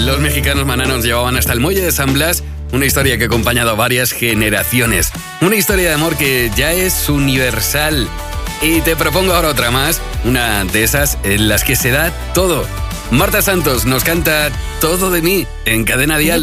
Los mexicanos Maná nos llevaban hasta el muelle de San Blas, una historia que ha acompañado a varias generaciones. Una historia de amor que ya es universal. Y te propongo ahora otra más, una de esas en las que se da todo. Marta Santos nos canta Todo de mí en Cadena Dial.